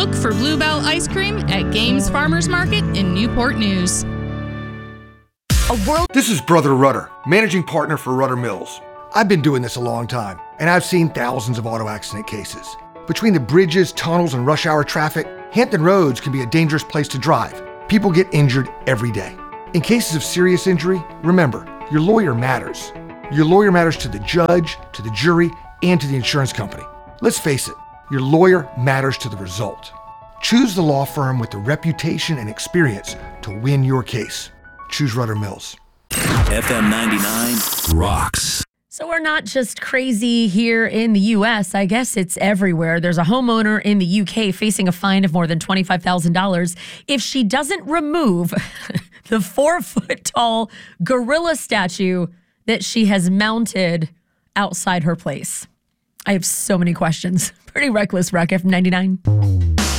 Look for Bluebell Ice Cream at Games Farmers Market in Newport News. This is Brother Rudder, managing partner for Rudder Mills. I've been doing this a long time, and I've seen thousands of auto accident cases. Between the bridges, tunnels, and rush hour traffic, Hampton Roads can be a dangerous place to drive. People get injured every day. In cases of serious injury, remember, your lawyer matters. Your lawyer matters to the judge, to the jury, and to the insurance company. Let's face it, your lawyer matters to the result. Choose the law firm with the reputation and experience to win your case. Choose Rudder Mills. FM 99 rocks. So we're not just crazy here in the U.S. I guess it's everywhere. There's a homeowner in the U.K. facing a fine of more than $25,000 if she doesn't remove the 4-foot-tall gorilla statue that she has mounted outside her place. I have so many questions. Pretty reckless, Rock FM 99.